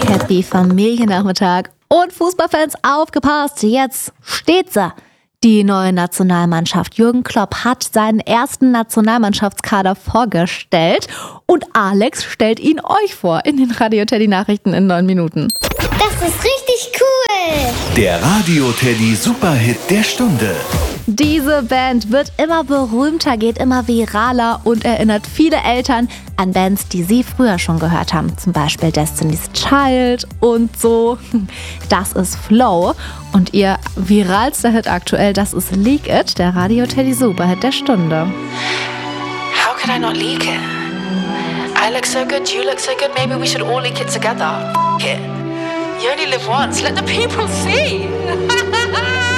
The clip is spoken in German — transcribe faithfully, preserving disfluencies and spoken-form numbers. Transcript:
Happy Familiennachmittag und Fußballfans aufgepasst, jetzt steht sie. Die neue Nationalmannschaft. Jürgen Klopp hat seinen ersten Nationalmannschaftskader vorgestellt und Alex stellt ihn euch vor in den Radio Teddy Nachrichten in neun Minuten. Das ist richtig cool! Der Radio Teddy Superhit der Stunde. Diese Band wird immer berühmter, geht immer viraler und erinnert viele Eltern an Bands, die sie früher schon gehört haben. Zum Beispiel Destiny's Child und so. Das ist Flow. Und ihr viralster Hit aktuell, das ist Leak It, der Radio Teddy Superhit der Stunde. How could I not leak it? I look so good, you look so good, maybe we should all leak it together. F*** it. You only live once, let the people see.